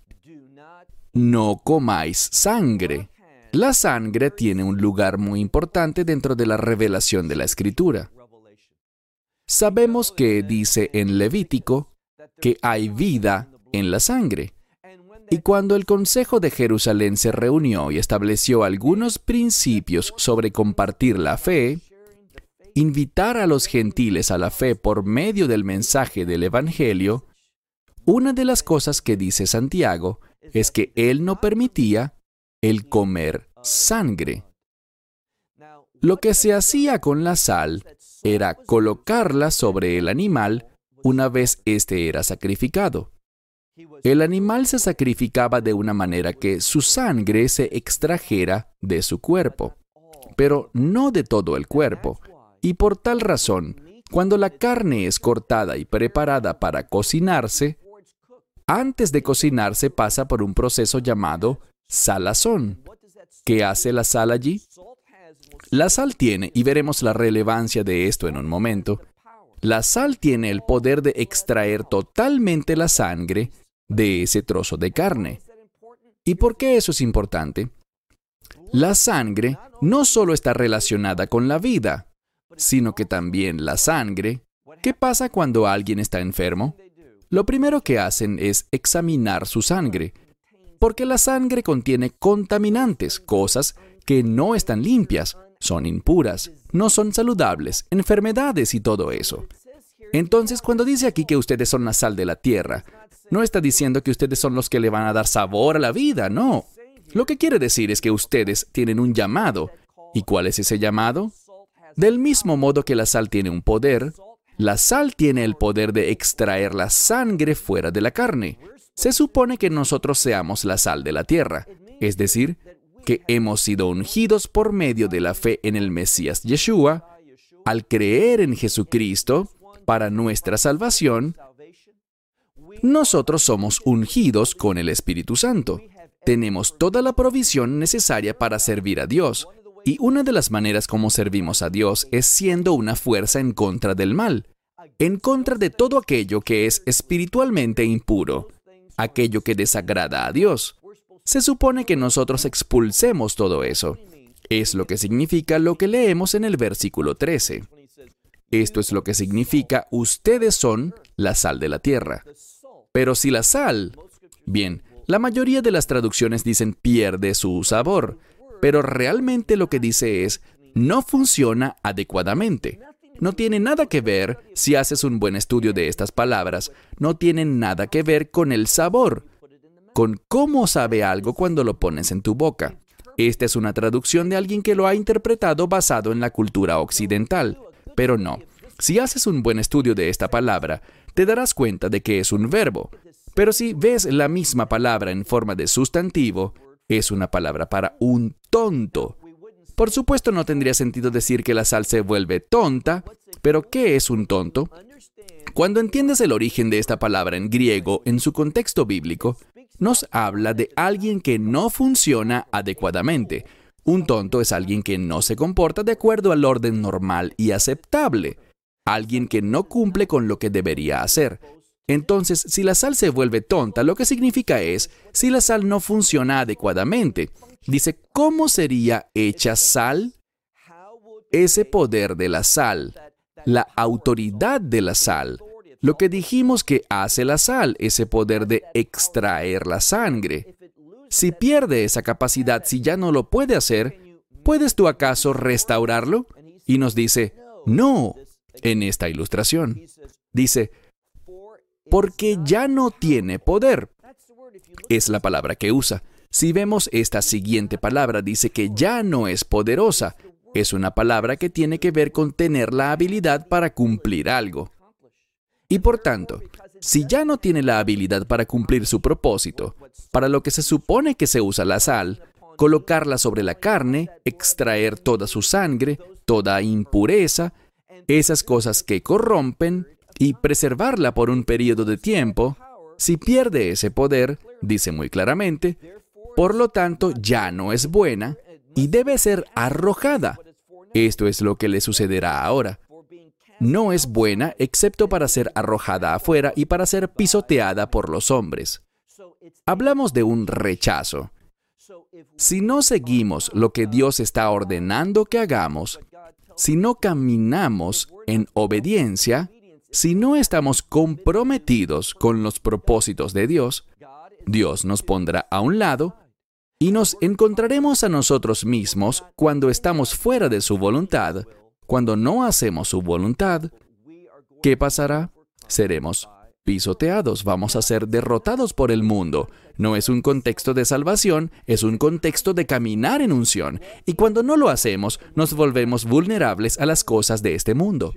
no comáis sangre. La sangre tiene un lugar muy importante dentro de la revelación de la Escritura. Sabemos que dice en Levítico que hay vida en la sangre. Y cuando el Consejo de Jerusalén se reunió y estableció algunos principios sobre compartir la fe, invitar a los gentiles a la fe por medio del mensaje del Evangelio, una de las cosas que dice Santiago es que él no permitía el comer sangre. Lo que se hacía con la sal era colocarla sobre el animal una vez éste era sacrificado. El animal se sacrificaba de una manera que su sangre se extrajera de su cuerpo, pero no de todo el cuerpo, y por tal razón, cuando la carne es cortada y preparada para cocinarse, antes de cocinarse pasa por un proceso llamado salazón. ¿Qué hace la sal allí? La sal tiene, y veremos la relevancia de esto en un momento, la sal tiene el poder de extraer totalmente la sangre de ese trozo de carne. ¿Y por qué eso es importante? La sangre no solo está relacionada con la vida, sino que también la sangre. ¿Qué pasa cuando alguien está enfermo? Lo primero que hacen es examinar su sangre, porque la sangre contiene contaminantes, cosas que no están limpias, son impuras, no son saludables, enfermedades y todo eso. Entonces, cuando dice aquí que ustedes son la sal de la tierra, no está diciendo que ustedes son los que le van a dar sabor a la vida, no. Lo que quiere decir es que ustedes tienen un llamado. ¿Y cuál es ese llamado? Del mismo modo que la sal tiene un poder, la sal tiene el poder de extraer la sangre fuera de la carne. Se supone que nosotros seamos la sal de la tierra, es decir, que hemos sido ungidos por medio de la fe en el Mesías Yeshua, al creer en Jesucristo para nuestra salvación. Nosotros somos ungidos con el Espíritu Santo. Tenemos toda la provisión necesaria para servir a Dios. Y una de las maneras como servimos a Dios es siendo una fuerza en contra del mal, en contra de todo aquello que es espiritualmente impuro, aquello que desagrada a Dios. Se supone que nosotros expulsemos todo eso. Es lo que significa lo que leemos en el versículo 13. Esto es lo que significa: ustedes son la sal de la tierra. Pero si la sal, bien, la mayoría de las traducciones dicen pierde su sabor, pero realmente lo que dice es no funciona adecuadamente. No tiene nada que ver, si haces un buen estudio de estas palabras, no tienen nada que ver con el sabor, con cómo sabe algo cuando lo pones en tu boca. Esta es una traducción de alguien que lo ha interpretado basado en la cultura occidental, pero no. Si haces un buen estudio de esta palabra, te darás cuenta de que es un verbo. Pero si ves la misma palabra en forma de sustantivo, es una palabra para un tonto. Por supuesto, no tendría sentido decir que la sal se vuelve tonta, pero ¿qué es un tonto? Cuando entiendes el origen de esta palabra en griego, en su contexto bíblico, nos habla de alguien que no funciona adecuadamente. Un tonto es alguien que no se comporta de acuerdo al orden normal y aceptable. Alguien que no cumple con lo que debería hacer. Entonces, si la sal se vuelve tonta, lo que significa es, si la sal no funciona adecuadamente. Dice, ¿cómo sería hecha sal? Ese poder de la sal, la autoridad de la sal, lo que dijimos que hace la sal, ese poder de extraer la sangre. Si pierde esa capacidad, si ya no lo puede hacer, ¿puedes tú acaso restaurarlo? Y nos dice, no, en esta ilustración. Dice, porque ya no tiene poder. Es la palabra que usa. Si vemos esta siguiente palabra, dice que ya no es poderosa. Es una palabra que tiene que ver con tener la habilidad para cumplir algo. Y por tanto, si ya no tiene la habilidad para cumplir su propósito, para lo que se supone que se usa la sal, colocarla sobre la carne, extraer toda su sangre, toda impureza, esas cosas que corrompen, y preservarla por un periodo de tiempo, si pierde ese poder, dice muy claramente, por lo tanto ya no es buena y debe ser arrojada. Esto es lo que le sucederá ahora. No es buena excepto para ser arrojada afuera y para ser pisoteada por los hombres. Hablamos de un rechazo. Si no seguimos lo que Dios está ordenando que hagamos, si no caminamos en obediencia, si no estamos comprometidos con los propósitos de Dios, Dios nos pondrá a un lado y nos encontraremos a nosotros mismos cuando estamos fuera de su voluntad, cuando no hacemos su voluntad. ¿Qué pasará? Seremos pisoteados, vamos a ser derrotados por el mundo. No es un contexto de salvación, es un contexto de caminar en unción. Y cuando no lo hacemos, nos volvemos vulnerables a las cosas de este mundo.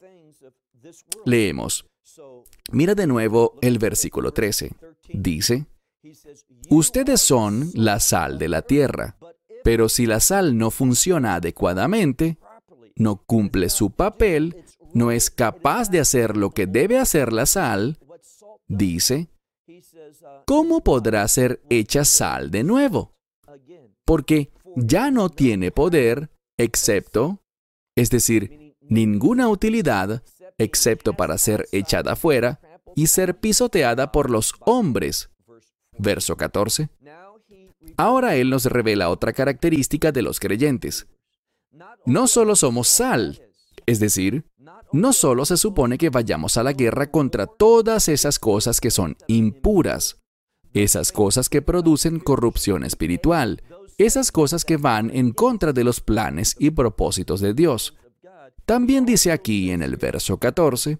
Leemos. Mira de nuevo el versículo 13. Dice, ustedes son la sal de la tierra, pero si la sal no funciona adecuadamente, no cumple su papel, no es capaz de hacer lo que debe hacer la sal, dice, ¿cómo podrá ser hecha sal de nuevo? porque ya no tiene poder excepto, es decir, ninguna utilidad excepto para ser echada fuera y ser pisoteada por los hombres. Verso 14. Ahora Él nos revela otra característica de los creyentes. No solo somos sal, es decir, no solo se supone que vayamos a la guerra contra todas esas cosas que son impuras, esas cosas que producen corrupción espiritual, esas cosas que van en contra de los planes y propósitos de Dios. También dice aquí en el verso 14,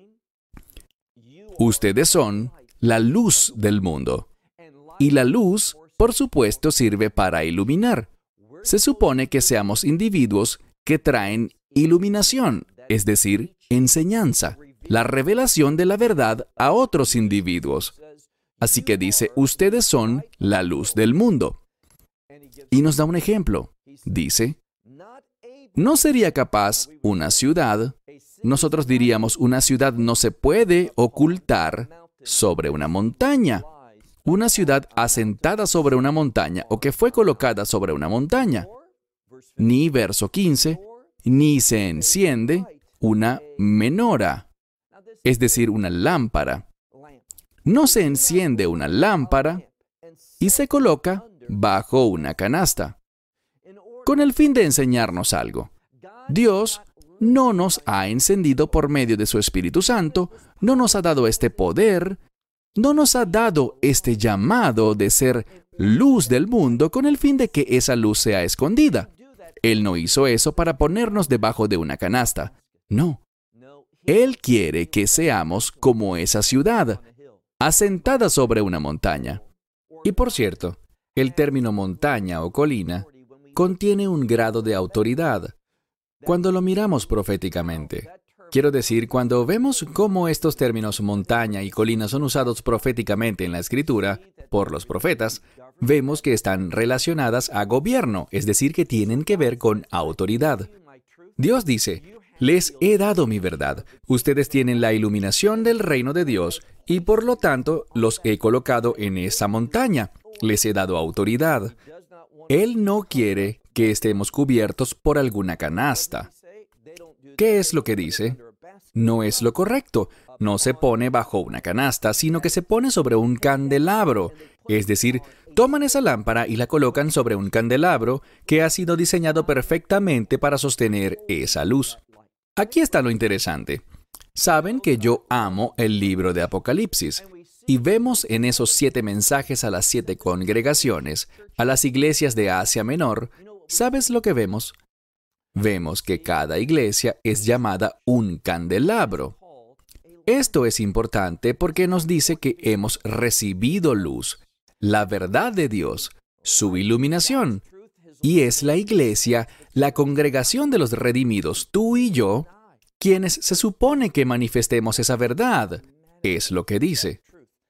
ustedes son la luz del mundo. Y la luz, por supuesto, sirve para iluminar. Se supone que seamos individuos que traen iluminación, es decir, enseñanza, la revelación de la verdad a otros individuos. Así que dice, ustedes son la luz del mundo. Y nos da un ejemplo. Dice, no sería capaz una ciudad, nosotros diríamos una ciudad no se puede ocultar sobre una montaña. Una ciudad asentada sobre una montaña o que fue colocada sobre una montaña. Ni verso 15, ni se enciende una menora, es decir, una lámpara. No se enciende una lámpara y se coloca bajo una canasta, con el fin de enseñarnos algo. Dios no nos ha encendido por medio de su Espíritu Santo, no nos ha dado este poder, no nos ha dado este llamado de ser luz del mundo con el fin de que esa luz sea escondida. Él no hizo eso para ponernos debajo de una canasta. No. Él quiere que seamos como esa ciudad, asentada sobre una montaña. Y por cierto, el término montaña o colina contiene un grado de autoridad cuando lo miramos proféticamente. Quiero decir, cuando vemos cómo estos términos montaña y colina son usados proféticamente en la Escritura por los profetas, vemos que están relacionadas a gobierno, es decir, que tienen que ver con autoridad. Dios dice, les he dado mi verdad. Ustedes tienen la iluminación del reino de Dios y por lo tanto los he colocado en esa montaña. Les he dado autoridad. Él no quiere que estemos cubiertos por alguna canasta. ¿Qué es lo que dice? No es lo correcto. No se pone bajo una canasta, sino que se pone sobre un candelabro. Es decir, toman esa lámpara y la colocan sobre un candelabro que ha sido diseñado perfectamente para sostener esa luz. Aquí está lo interesante. Saben que yo amo el libro de Apocalipsis. Y vemos en esos 7 mensajes a las 7 congregaciones, a las iglesias de Asia Menor, ¿sabes lo que vemos? Vemos que cada iglesia es llamada un candelabro. Esto es importante porque nos dice que hemos recibido luz, la verdad de Dios, su iluminación. Y es la iglesia, la congregación de los redimidos, tú y yo, quienes se supone que manifestemos esa verdad. Es lo que dice.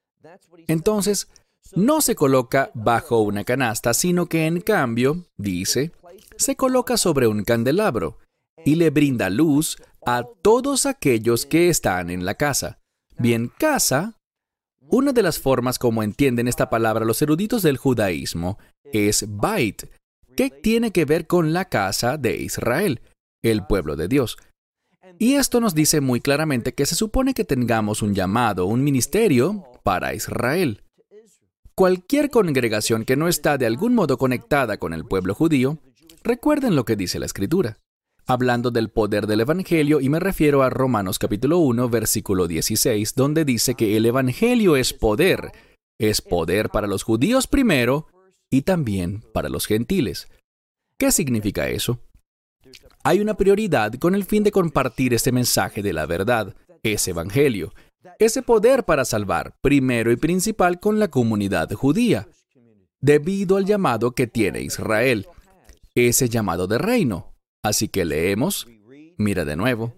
Entonces, no se coloca bajo una canasta, sino que en cambio, dice, se coloca sobre un candelabro y le brinda luz a todos aquellos que están en la casa. Bien, casa, una de las formas como entienden esta palabra los eruditos del judaísmo es Bait, que tiene que ver con la casa de Israel, el pueblo de Dios. Y esto nos dice muy claramente que se supone que tengamos un llamado, un ministerio para Israel. Cualquier congregación que no está de algún modo conectada con el pueblo judío, recuerden lo que dice la Escritura. Hablando del poder del Evangelio, y me refiero a Romanos capítulo 1, versículo 16, donde dice que el Evangelio es poder para los judíos primero y también para los gentiles. ¿Qué significa eso? Hay una prioridad con el fin de compartir ese mensaje de la verdad, ese Evangelio, ese poder para salvar, primero y principal con la comunidad judía, debido al llamado que tiene Israel, ese llamado de reino. Así que leemos, mira de nuevo.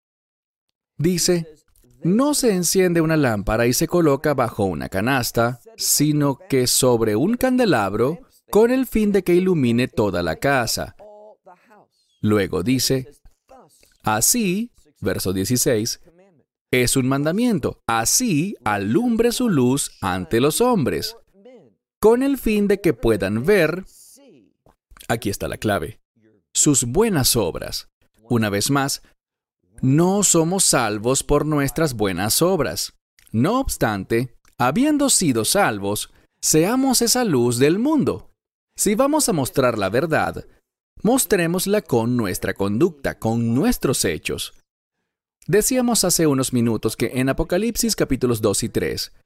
Dice, no se enciende una lámpara y se coloca bajo una canasta, sino que sobre un candelabro con el fin de que ilumine toda la casa. Luego dice, así, verso 16, es un mandamiento, así alumbre su luz ante los hombres, con el fin de que puedan ver Aquí está la clave. Sus buenas obras. Una vez más, no somos salvos por nuestras buenas obras. No obstante, habiendo sido salvos, seamos esa luz del mundo. Si vamos a mostrar la verdad, mostrémosla con nuestra conducta, con nuestros hechos. Decíamos hace unos minutos que en Apocalipsis capítulos 2 y 3,